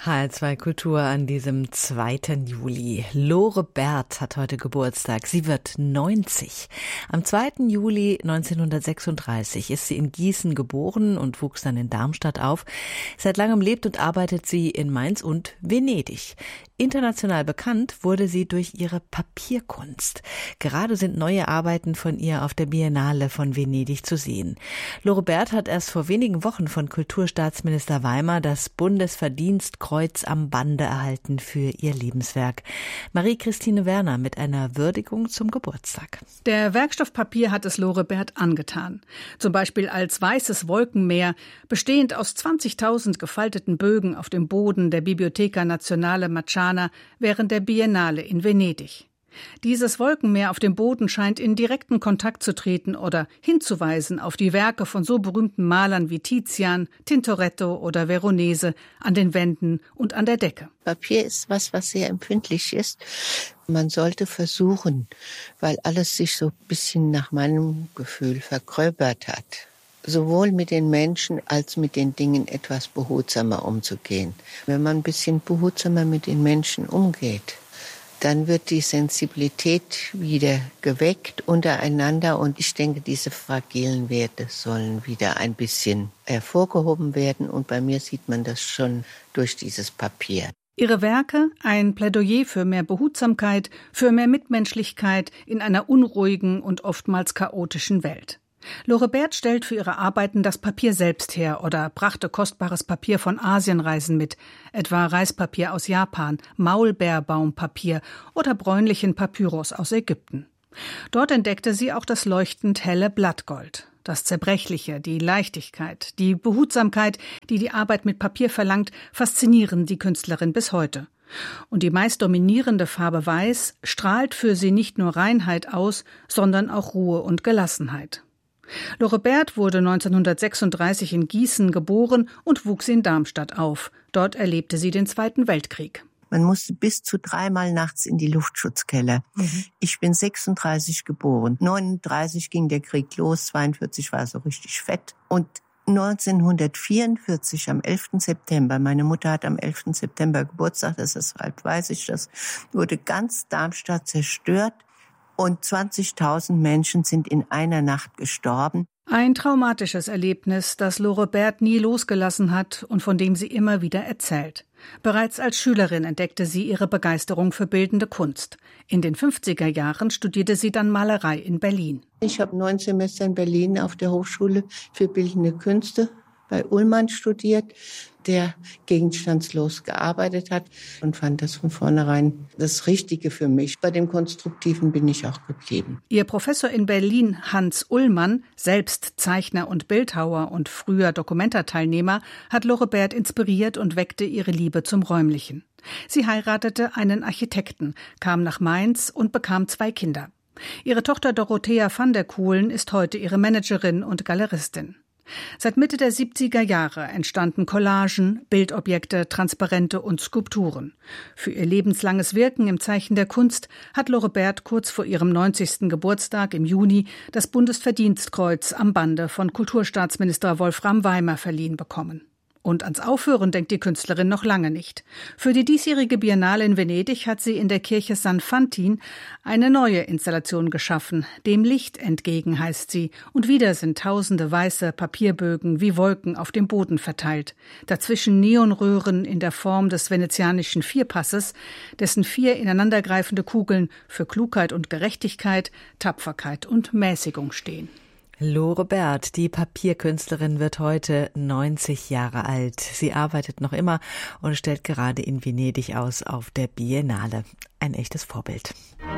HR2 Kultur an diesem 2. Juli. Lore Bert hat heute Geburtstag. Sie wird 90. Am 2. Juli 1936 ist sie in Gießen geboren und wuchs dann in Darmstadt auf. Seit langem lebt und arbeitet sie in Mainz und Venedig. International bekannt wurde sie durch ihre Papierkunst. Gerade sind neue Arbeiten von ihr auf der Biennale von Venedig zu sehen. Lore Bert hat erst vor wenigen Wochen von Kulturstaatsminister Weimar das Bundesverdienstkreuz am Bande erhalten für ihr Lebenswerk. Marie-Christine Werner mit einer Würdigung zum Geburtstag. Der Werkstoffpapier hat es Lore Bert angetan. Zum Beispiel als weißes Wolkenmeer, bestehend aus 20.000 gefalteten Bögen auf dem Boden der Biblioteca Nazionale Marciana während der Biennale in Venedig. Dieses Wolkenmeer auf dem Boden scheint in direkten Kontakt zu treten oder hinzuweisen auf die Werke von so berühmten Malern wie Tizian, Tintoretto oder Veronese an den Wänden und an der Decke. Papier ist was sehr empfindlich ist. Man sollte versuchen, weil alles sich so ein bisschen nach meinem Gefühl vergröbert hat, sowohl mit den Menschen als mit den Dingen etwas behutsamer umzugehen. Wenn man ein bisschen behutsamer mit den Menschen umgeht, dann wird die Sensibilität wieder geweckt untereinander und ich denke, diese fragilen Werte sollen wieder ein bisschen hervorgehoben werden und bei mir sieht man das schon durch dieses Papier. Ihre Werke, ein Plädoyer für mehr Behutsamkeit, für mehr Mitmenschlichkeit in einer unruhigen und oftmals chaotischen Welt. Lore Bert stellt für ihre Arbeiten das Papier selbst her oder brachte kostbares Papier von Asienreisen mit, etwa Reispapier aus Japan, Maulbeerbaumpapier oder bräunlichen Papyrus aus Ägypten. Dort entdeckte sie auch das leuchtend helle Blattgold. Das Zerbrechliche, die Leichtigkeit, die Behutsamkeit, die die Arbeit mit Papier verlangt, faszinieren die Künstlerin bis heute. Und die meist dominierende Farbe Weiß strahlt für sie nicht nur Reinheit aus, sondern auch Ruhe und Gelassenheit. Lore Bert wurde 1936 in Gießen geboren und wuchs in Darmstadt auf. Dort erlebte sie den Zweiten Weltkrieg. Man musste bis zu 3-mal nachts in die Luftschutzkeller. Ich bin 36 geboren. 39 ging der Krieg los, 42 war so richtig fett. Und 1944, am 11. September, meine Mutter hat am 11. September Geburtstag, deshalb weiß ich das, wurde ganz Darmstadt zerstört. Und 20.000 Menschen sind in einer Nacht gestorben. Ein traumatisches Erlebnis, das Lore Bert nie losgelassen hat und von dem sie immer wieder erzählt. Bereits als Schülerin entdeckte sie ihre Begeisterung für bildende Kunst. In den 50er Jahren studierte sie dann Malerei in Berlin. Ich habe 9 Semester in Berlin auf der Hochschule für Bildende Künste bei Ullmann studiert, der gegenstandslos gearbeitet hat und fand das von vornherein das Richtige für mich. Bei dem Konstruktiven bin ich auch geblieben. Ihr Professor in Berlin, Hans Ullmann, selbst Zeichner und Bildhauer und früher Documenta-Teilnehmer, hat Lore Bert inspiriert und weckte ihre Liebe zum Räumlichen. Sie heiratete einen Architekten, kam nach Mainz und bekam 2 Kinder. Ihre Tochter Dorothea van der Kuhlen ist heute ihre Managerin und Galeristin. Seit Mitte der 70er Jahre entstanden Collagen, Bildobjekte, Transparente und Skulpturen. Für ihr lebenslanges Wirken im Zeichen der Kunst hat Lore Bert kurz vor ihrem 90. Geburtstag im Juni das Bundesverdienstkreuz am Bande von Kulturstaatsminister Wolfram Weimar verliehen bekommen. Und ans Aufhören denkt die Künstlerin noch lange nicht. Für die diesjährige Biennale in Venedig hat sie in der Kirche San Fantin eine neue Installation geschaffen. Dem Licht entgegen heißt sie. Und wieder sind tausende weiße Papierbögen wie Wolken auf dem Boden verteilt. Dazwischen Neonröhren in der Form des venezianischen Vierpasses, dessen 4 ineinandergreifende Kugeln für Klugheit und Gerechtigkeit, Tapferkeit und Mäßigung stehen. Lore Bert, die Papierkünstlerin, wird heute 90 Jahre alt. Sie arbeitet noch immer und stellt gerade in Venedig aus auf der Biennale. Ein echtes Vorbild.